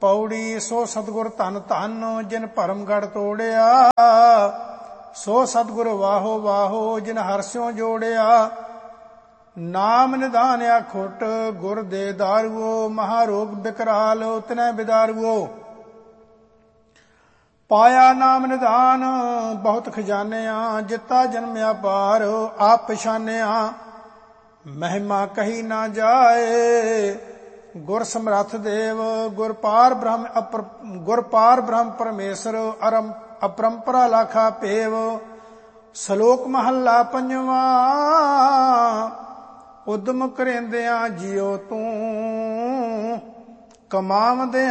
ਪੌੜੀ ਸੋ ਸਤਿਗੁਰ ਧਨ ਧਨ ਜਿਨ ਭਰਮ ਗੜ ਤੋੜਿਆ। ਸੋ ਸਤਿਗੁਰ ਵਾਹੋ ਵਾਹੋ ਜਿਨ ਹਰਸਿਓ ਜੋੜਿਆ। ਨਾਮ ਨਿਧਾਨ ਆਖੁੱਟ ਗੁਰ ਦੇ ਦਾਰੂਓ। ਮਹਾਰੋਗ ਬਿਕਰਾਲ ਤਿਨੈ ਬਿਦਾਰੂਓ। ਪਾਇਆ ਨਾਮ ਨਿਧਾਨ ਬਹੁਤ ਖਜ਼ਾਨਿਆ। ਜਿਤਾ ਜਨਮਿਆ ਪਾਰ ਆਪ ਪਛਾਨਿਆ। ਮਹਿਮਾ ਕਹੀ ਨਾ ਜਾਏ ਗੁਰ ਸਮਰੱਥ ਦੇਵ। ਗੁਰ ਪਾਰ ਬ੍ਰਹਮ ਪਰਮੇਸ਼ਰ ਅਪਰੰਪਰਾ ਲਾਖਾ ਭੇਵ। ਸ਼ਲੋਕ ਮਹੱਲਾ ਪੰਜਵਾ। ਉਦਮ ਕਰੇਂਦਿਆਂ ਜਿਉ ਤੂੰ ਕਮਾਵਦੇ